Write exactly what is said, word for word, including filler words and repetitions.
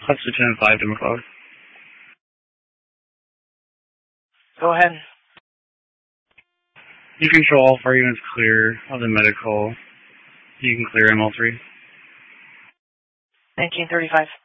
Hutch Lieutenant five to McLeod. Go ahead. You control all four units clear of the medical. You can clear M L three. nineteen thirty-five.